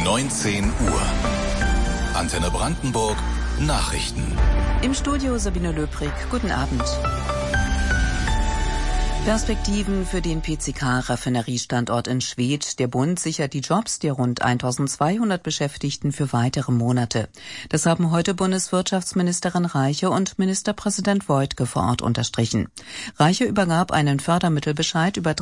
19 Uhr. Antenne Brandenburg, Nachrichten. Im Studio Sabine Löbrig. Guten Abend. Perspektiven für den PCK-Raffineriestandort in Schwedt. Der Bund sichert die Jobs der rund 1200 Beschäftigten für weitere Monate. Das haben heute Bundeswirtschaftsministerin Reiche und Ministerpräsident Woidke vor Ort unterstrichen. Reiche übergab einen Fördermittelbescheid über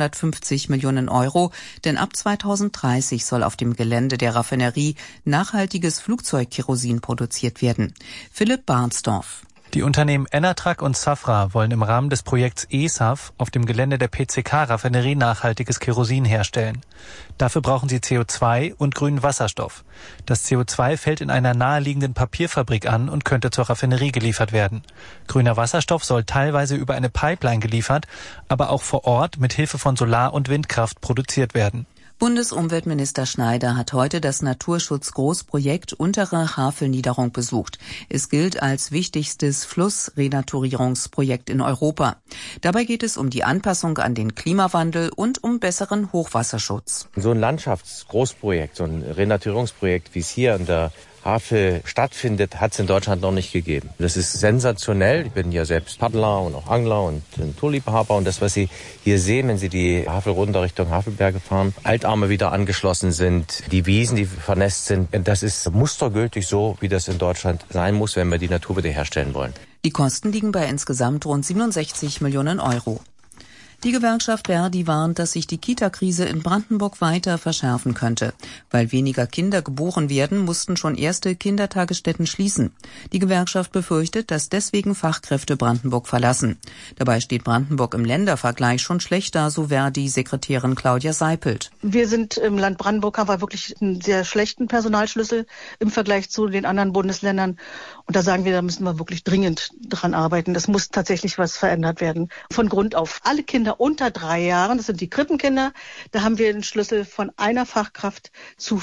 350 Millionen Euro, denn ab 2030 soll auf dem Gelände der Raffinerie nachhaltiges Flugzeugkerosin produziert werden. Philipp Barnsdorf. Die Unternehmen Enatrag und Safra wollen im Rahmen des Projekts eSAF auf dem Gelände der PCK-Raffinerie nachhaltiges Kerosin herstellen. Dafür brauchen sie CO2 und grünen Wasserstoff. Das CO2 fällt in einer naheliegenden Papierfabrik an und könnte zur Raffinerie geliefert werden. Grüner Wasserstoff soll teilweise über eine Pipeline geliefert, aber auch vor Ort mit Hilfe von Solar- und Windkraft produziert werden. Bundesumweltminister Schneider hat heute das Naturschutzgroßprojekt Untere Havelniederung besucht. Es gilt als wichtigstes Flussrenaturierungsprojekt in Europa. Dabei geht es um die Anpassung an den Klimawandel und um besseren Hochwasserschutz. So ein Landschaftsgroßprojekt, so ein Renaturierungsprojekt, wie es hier in der Havel stattfindet, hat es in Deutschland noch nicht gegeben. Das ist sensationell. Ich bin ja selbst Paddler und auch Angler und Naturliebhaber. Und das, was Sie hier sehen, wenn Sie die Havel runter Richtung Havelberge fahren, Altarme wieder angeschlossen sind, die Wiesen, die vernässt sind, das ist mustergültig so, wie das in Deutschland sein muss, wenn wir die Natur wiederherstellen wollen. Die Kosten liegen bei insgesamt rund 67 Millionen Euro. Die Gewerkschaft Verdi warnt, dass sich die Kita-Krise in Brandenburg weiter verschärfen könnte. Weil weniger Kinder geboren werden, mussten schon erste Kindertagesstätten schließen. Die Gewerkschaft befürchtet, dass deswegen Fachkräfte Brandenburg verlassen. Dabei steht Brandenburg im Ländervergleich schon schlechter, so Verdi-Sekretärin Claudia Seipelt. Wir sind im Land Brandenburg, haben wir wirklich einen sehr schlechten Personalschlüssel im Vergleich zu den anderen Bundesländern. Und da sagen wir, da müssen wir wirklich dringend dran arbeiten. Das muss tatsächlich was verändert werden. Von Grund auf. Alle Kinder unter 3 Jahren, das sind die Krippenkinder, da haben wir einen Schlüssel von einer Fachkraft zu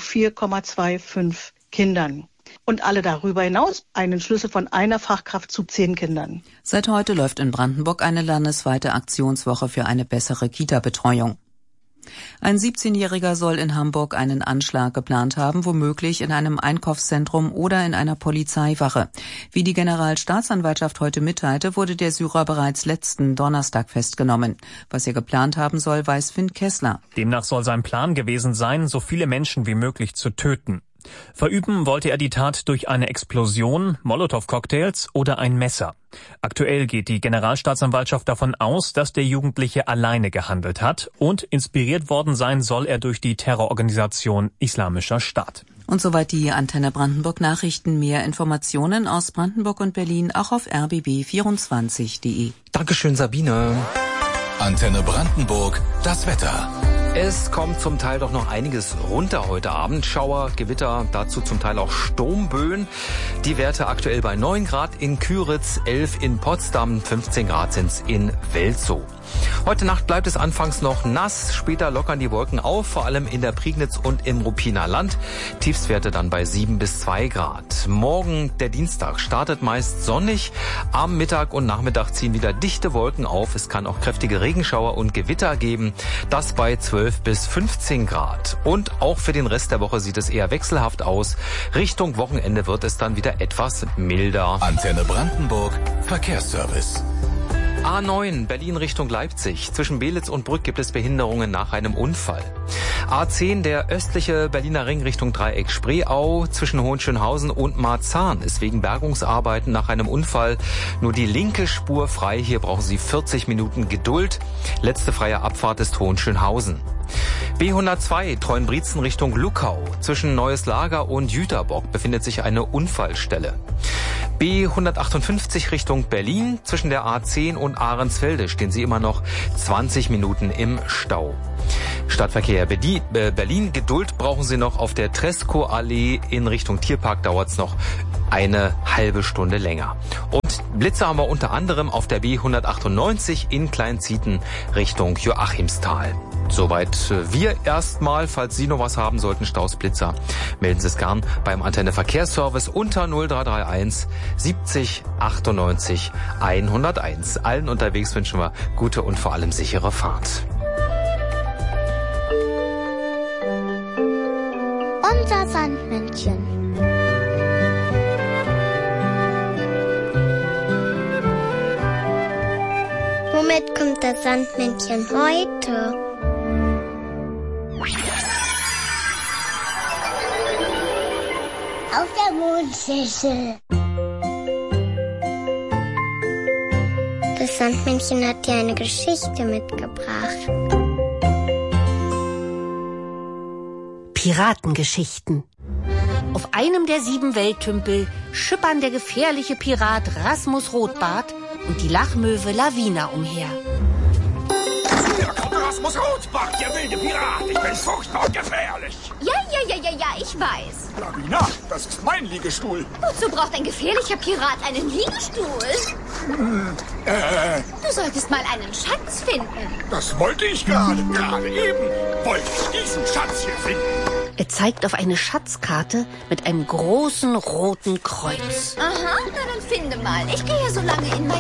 4,25 Kindern. Und alle darüber hinaus einen Schlüssel von einer Fachkraft zu 10 Kindern. Seit heute läuft in Brandenburg eine landesweite Aktionswoche für eine bessere Kita-Betreuung. Ein 17-Jähriger soll in Hamburg einen Anschlag geplant haben, womöglich in einem Einkaufszentrum oder in einer Polizeiwache. Wie die Generalstaatsanwaltschaft heute mitteilte, wurde der Syrer bereits letzten Donnerstag festgenommen. Was er geplant haben soll, weiß Finn Kessler. Demnach soll sein Plan gewesen sein, so viele Menschen wie möglich zu töten. Verüben wollte er die Tat durch eine Explosion, Molotow-Cocktails oder ein Messer. Aktuell geht die Generalstaatsanwaltschaft davon aus, dass der Jugendliche alleine gehandelt hat und inspiriert worden sein soll er durch die Terrororganisation Islamischer Staat. Und soweit die Antenne Brandenburg Nachrichten. Mehr Informationen aus Brandenburg und Berlin auch auf rbb24.de. Dankeschön, Sabine. Antenne Brandenburg, das Wetter. Es kommt zum Teil doch noch einiges runter heute Abend. Schauer, Gewitter, dazu zum Teil auch Sturmböen. Die Werte aktuell bei 9 Grad in Küritz, 11 in Potsdam, 15 Grad sind's in Welzow. Heute Nacht bleibt es anfangs noch nass, später lockern die Wolken auf, vor allem in der Prignitz und im Ruppiner Land. Tiefstwerte dann bei 7 bis 2 Grad. Morgen, der Dienstag, startet meist sonnig. Am Mittag und Nachmittag ziehen wieder dichte Wolken auf. Es kann auch kräftige Regenschauer und Gewitter geben. Das bei 12 bis 15 Grad. Und auch für den Rest der Woche sieht es eher wechselhaft aus. Richtung Wochenende wird es dann wieder etwas milder. Antenne Brandenburg, Verkehrsservice. A9 Berlin Richtung Leipzig. Zwischen Belitz und Brück gibt es Behinderungen nach einem Unfall. A10 der östliche Berliner Ring Richtung Dreieck Spreeau. Zwischen Hohenschönhausen und Marzahn ist wegen Bergungsarbeiten nach einem Unfall nur die linke Spur frei. Hier brauchen Sie 40 Minuten Geduld. Letzte freie Abfahrt ist Hohenschönhausen. B102 Treuenbrietzen Richtung Luckau. Zwischen Neues Lager und Jüterbock befindet sich eine Unfallstelle. B158 Richtung Berlin. Zwischen der A10 und Ahrensfelde stehen Sie immer noch 20 Minuten im Stau. Stadtverkehr Berlin. Geduld brauchen Sie noch auf der Tresco-Allee in Richtung Tierpark. Dauert es noch eine halbe Stunde länger. Und Blitze haben wir unter anderem auf der B198 in Kleinzieten Richtung Joachimsthal. Soweit wir erstmal. Falls Sie noch was haben sollten, Staus, Blitzer, melden Sie es gern beim Antenne Verkehrsservice unter 0331 70 98 101. Allen unterwegs wünschen wir gute und vor allem sichere Fahrt. Unser Sandmännchen. Womit kommt das Sandmännchen heute? Auf der Mondschüssel. Das Sandmännchen hat dir eine Geschichte mitgebracht. Piratengeschichten. Auf einem der 7 Welttümpel schippern der gefährliche Pirat Rasmus Rotbart und die Lachmöwe Lavina umher. Hier kommt Rasmus Rotbart, der wilde Pirat. Ich bin furchtbar gefährlich. Ja, ich weiß. Lavina, das ist mein Liegestuhl. Wozu braucht ein gefährlicher Pirat einen Liegestuhl? Du solltest mal einen Schatz finden. Das wollte ich gerade eben. Wollte ich diesen Schatz hier finden. Er zeigt auf eine Schatzkarte mit einem großen roten Kreuz. Aha, na dann finde mal. Ich gehe so lange in mein